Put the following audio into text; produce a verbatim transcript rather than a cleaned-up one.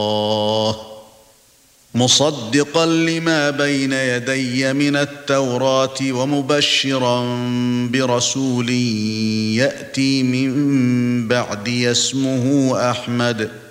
الله مصدقا لما بين يدي من التوراة ومبشرا برسول يأتي من بعدي اسمه أحمد